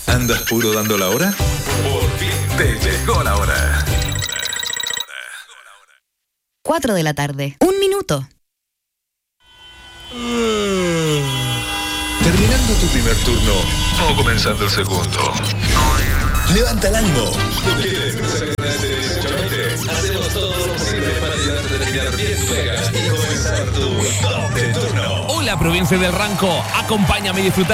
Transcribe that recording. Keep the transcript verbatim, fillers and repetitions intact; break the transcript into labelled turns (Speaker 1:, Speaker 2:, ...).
Speaker 1: ¿Andas puro dando la hora? Por fin te llegó la hora.
Speaker 2: Cuatro de la tarde. Un minuto.
Speaker 1: Terminando tu primer turno o comenzando el segundo. Levanta el ánimo. Hacemos todo lo posible para ayudarte a terminar bien tu pega y comenzar tu top de turno.
Speaker 3: Hola, provincia del Ranco. Acompáñame a disfrutar